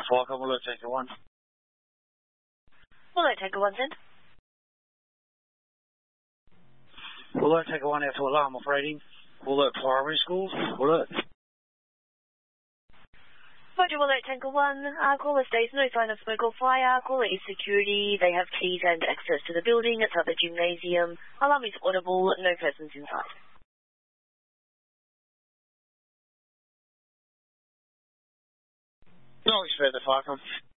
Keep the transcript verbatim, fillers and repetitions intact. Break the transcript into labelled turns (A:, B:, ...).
A: Falcon, alert Tanker one.
B: Alert Tanker one, send.
A: Alert Tanker one, F two alarm operating. Alert primary schools. Alert.
B: Roger, Alert Tanker one. Uh, caller states no sign of smoke or fire. Caller is security. They have keys and access to the building. It's at the gymnasium. Alarm is audible. No persons inside.
A: No, expect the Falcon.